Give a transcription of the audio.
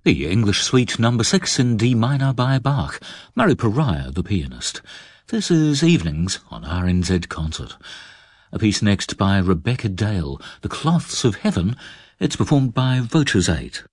The English Suite No. 6 in D minor by Bach, Murray Pariah, the pianist. This is Evenings on RNZ Concert. A piece next by Rebecca Dale, The Cloths of Heaven. It's performed by Voces 8.